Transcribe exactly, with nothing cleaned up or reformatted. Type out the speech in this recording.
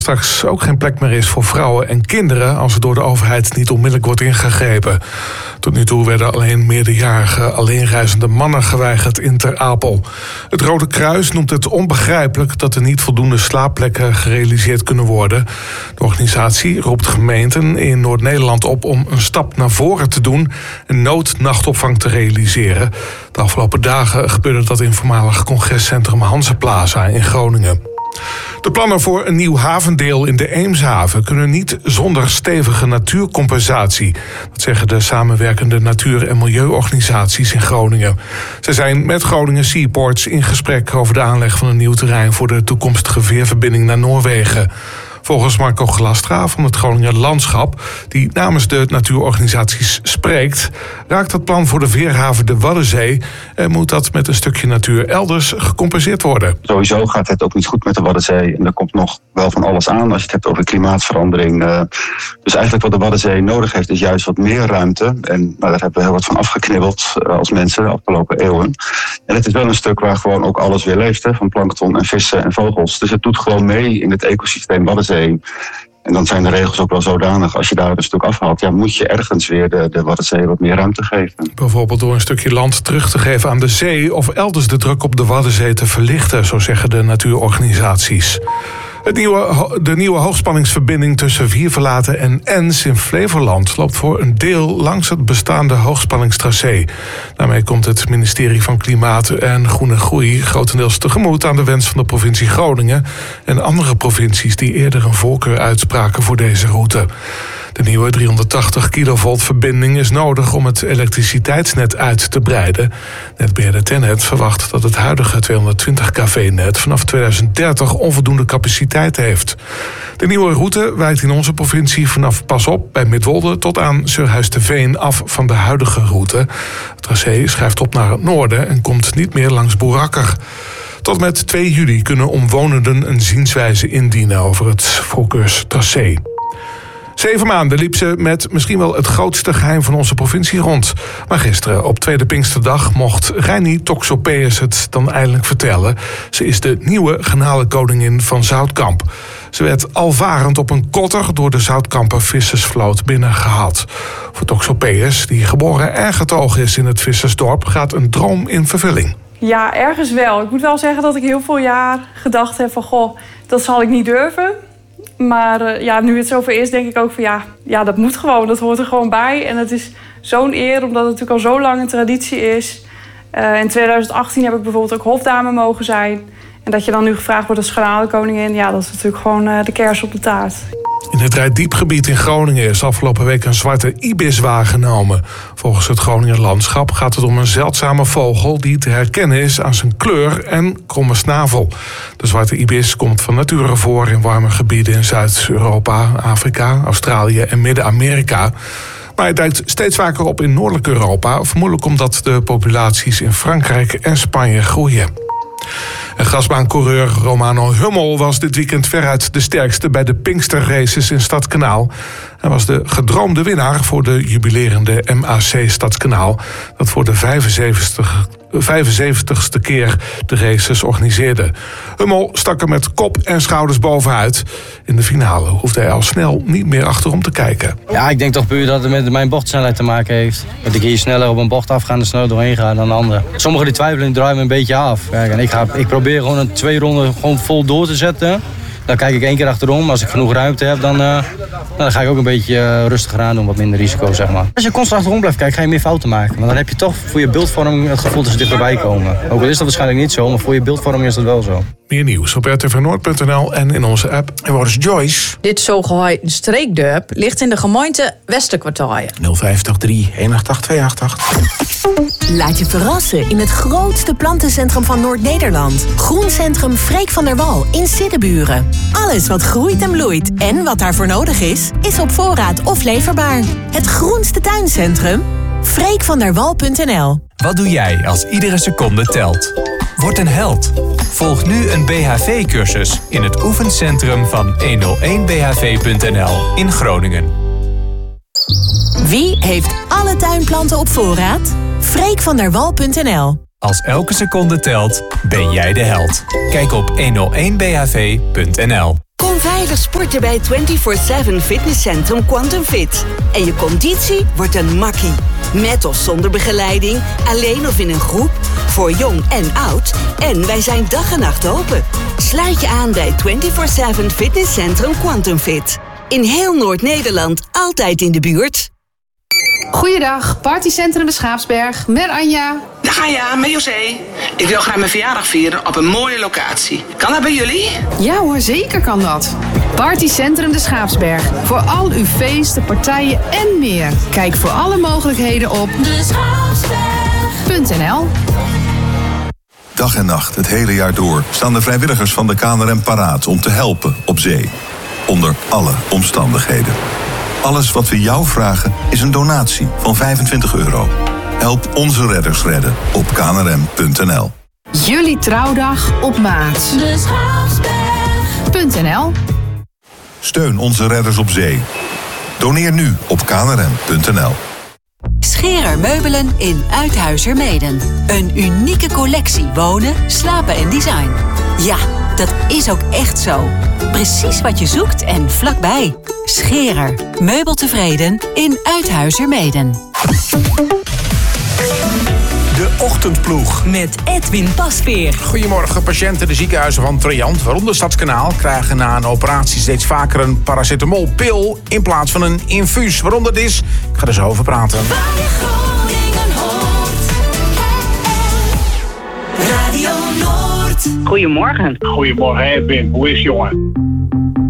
straks ook geen plek meer is voor vrouwen en kinderen als er door de overheid niet onmiddellijk wordt ingegrepen. Tot nu toe werden alleen meerderjarige alleenreizende mannen geweigerd in Ter Apel. Het Rode Kruis noemt het onbegrijpelijk dat er niet voldoende slaapplekken gerealiseerd kunnen worden. De organisatie roept gemeenten in Noord-Nederland op om een stap naar voren te doen en noodnachtopvang te realiseren. De afgelopen dagen gebeurde dat in voormalig congrescentrum Hanseplaza in Groningen. De plannen voor een nieuw havendeel in de Eemshaven kunnen niet zonder stevige natuurcompensatie. Dat zeggen de samenwerkende natuur- en milieuorganisaties in Groningen. Ze zijn met Groningen Seaports in gesprek over de aanleg van een nieuw terrein voor de toekomstige veerverbinding naar Noorwegen. Volgens Marco Glastra van het Groninger Landschap, die namens de natuurorganisaties spreekt, raakt het plan voor de veerhaven de Waddenzee en moet dat met een stukje natuur elders gecompenseerd worden. Sowieso gaat het ook niet goed met de Waddenzee en er komt nog wel van alles aan als je het hebt over klimaatverandering. Dus eigenlijk wat de Waddenzee nodig heeft is juist wat meer ruimte. En nou, daar hebben we heel wat van afgeknibbeld als mensen de afgelopen eeuwen. En het is wel een stuk waar gewoon ook alles weer leeft, hè, van plankton en vissen en vogels. Dus het doet gewoon mee in het ecosysteem Waddenzee. En dan zijn de regels ook wel zodanig, als je daar een stuk afhaalt, ja, moet je ergens weer de, de Waddenzee wat meer ruimte geven. Bijvoorbeeld door een stukje land terug te geven aan de zee of elders de druk op de Waddenzee te verlichten, zo zeggen de natuurorganisaties. Het nieuwe, de nieuwe hoogspanningsverbinding tussen Vierverlaten en Ens in Flevoland loopt voor een deel langs het bestaande hoogspanningstracé. Daarmee komt het ministerie van Klimaat en Groene Groei grotendeels tegemoet aan de wens van de provincie Groningen en andere provincies die eerder een voorkeur uitspraken voor deze route. De nieuwe driehonderdtachtig kilovolt verbinding is nodig om het elektriciteitsnet uit te breiden. Netbeheerder TenneT verwacht dat het huidige tweehonderdtwintig kV-net vanaf tweeduizend dertig onvoldoende capaciteit heeft. De nieuwe route wijkt in onze provincie vanaf Pas Op bij Midwolde tot aan Surhuis-te-Veen af van de huidige route. Het tracé schuift op naar het noorden en komt niet meer langs Boerakker. Tot met twee juli kunnen omwonenden een zienswijze indienen over het voorkeurstracé. Zeven maanden liep ze met misschien wel het grootste geheim van onze provincie rond. Maar gisteren, op Tweede Pinksterdag, mocht Reini Toxopeus het dan eindelijk vertellen. Ze is de nieuwe genalenkoningin van Zoutkamp. Ze werd alvarend op een kotter door de Zoutkamper vissersvloot binnengehaald. Voor Toxopeus, die geboren en getogen is in het vissersdorp, gaat een droom in vervulling. Ja, ergens wel. Ik moet wel zeggen dat ik heel veel jaar gedacht heb van, goh, dat zal ik niet durven. Maar uh, ja, nu het zover is, denk ik ook van ja, ja, dat moet gewoon. Dat hoort er gewoon bij. En het is zo'n eer, omdat het natuurlijk al zo lang een traditie is. Uh, in tweeduizend achttien heb ik bijvoorbeeld ook hofdame mogen zijn. En dat je dan nu gevraagd wordt als genalenkoningin, ja, dat is natuurlijk gewoon uh, de kers op de taart. In het Reitdiepgebied in Groningen is afgelopen week een zwarte ibis waargenomen. Volgens het Groninger Landschap gaat het om een zeldzame vogel die te herkennen is aan zijn kleur en kromme snavel. De zwarte ibis komt van nature voor in warme gebieden in Zuid-Europa, Afrika, Australië en Midden-Amerika. Maar hij duikt steeds vaker op in Noordelijk Europa, vermoedelijk omdat de populaties in Frankrijk en Spanje groeien. En grasbaancoureur Romano Hummel was dit weekend veruit de sterkste bij de Pinksterraces in Stadskanaal. Hij was de gedroomde winnaar voor de jubilerende M A C Stadskanaal, dat voor de vijfenzeventigste keer de races organiseerde. Hummel stak er met kop en schouders bovenuit. In de finale hoefde hij al snel niet meer achterom te kijken. Ja, ik denk toch puur dat het met mijn bochtsnelheid te maken heeft. Dat ik hier sneller op een bocht afga en sneller doorheen ga dan de anderen. Sommigen die twijfelen en draaien me een beetje af. Kijk, en ik, ga, ik probeer gewoon een twee ronden gewoon vol door te zetten. Dan kijk ik één keer achterom. Als ik genoeg ruimte heb, dan, uh, dan ga ik ook een beetje uh, rustiger aan doen. Wat minder risico, zeg maar. Als je constant achterom blijft kijken, ga je meer fouten maken. Maar dan heb je toch voor je beeldvorming het gevoel dat ze dichterbij komen. Ook al is dat waarschijnlijk niet zo, maar voor je beeldvorming is dat wel zo. Meer nieuws op r t v noord punt n l en in onze app. En waar is Joyce? Dit zogeheten streekdorp ligt in de gemeente Westerkwartier. nul vijf drie een acht acht twee acht acht. Laat je verrassen in het grootste plantencentrum van Noord-Nederland. Groencentrum Freek van der Wal in Siddeburen. Alles wat groeit en bloeit en wat daarvoor nodig is, is op voorraad of leverbaar. Het groenste tuincentrum? freek van der wal punt n l. Wat doe jij als iedere seconde telt? Word een held. Volg nu een B H V-cursus in het oefencentrum van honderdéén B H V punt n l in Groningen. Wie heeft alle tuinplanten op voorraad? freek van der wal punt n l. Als elke seconde telt, ben jij de held. Kijk op honderdéén B H V punt n l. Kom veilig sporten bij vierentwintig zeven fitnesscentrum Quantum Fit. En je conditie wordt een makkie. Met of zonder begeleiding, alleen of in een groep, voor jong en oud. En wij zijn dag en nacht open. Sluit je aan bij vierentwintig zeven fitnesscentrum Quantum Fit. In heel Noord-Nederland, altijd in de buurt. Goeiedag, partycentrum de Schaapsberg, met Anja. Dag Anja, met José. Ik wil graag mijn verjaardag vieren op een mooie locatie. Kan dat bij jullie? Ja hoor, zeker kan dat. Partycentrum de Schaapsberg. Voor al uw feesten, partijen en meer. Kijk voor alle mogelijkheden op de schaapsberg punt n l. Dag en nacht, het hele jaar door, staan de vrijwilligers van de K N R M paraat om te helpen op zee. Onder alle omstandigheden. Alles wat we jou vragen is een donatie van vijfentwintig euro. Help onze redders redden op k n r m punt n l. Jullie trouwdag op maat. De schaapsberg punt n l. Steun onze redders op zee. Doneer nu op k n r m punt n l. Scherer Meubelen in Uithuizermeeden. Een unieke collectie wonen, slapen en design. Ja, dat is ook echt zo. Precies wat je zoekt en vlakbij. Scherer. Meubeltevreden in Uithuizermeeden. De Ochtendploeg. Met Edwin Pasveer. Goedemorgen. Patiënten in de ziekenhuizen van Triant, waaronder Stadskanaal, krijgen na een operatie steeds vaker een paracetamolpil in plaats van een infuus. Waarom dat is, ik ga er zo over praten. Radio Noord. Goedemorgen. Goedemorgen Edwin, hoe is het jongen?